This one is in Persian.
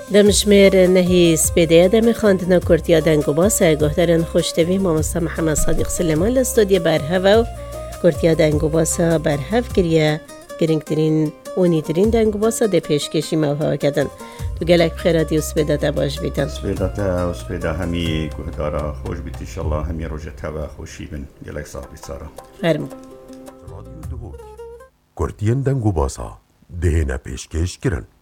دمشمیر نهی سپیده دم خواندن کردیا دنگو باسه گهدارن خوشتوی مامستا محمد صادق سلیمان لستودی برهو و کردیا دنگو باسه برهو کریه گرنگترین اونیترین دنگو باسه ده پیشکشی موها کدن. تو گلک بخیراتی و سپیده تا باش بیتن. سپیده تا و سپیده همی گهدارا خوش بیت انشالله همی روژه و خوشی بن گلک صاحب بیسارا. فرمو. رادیو دهوک کردین دنگو باسه دهنه پیشکش کرن.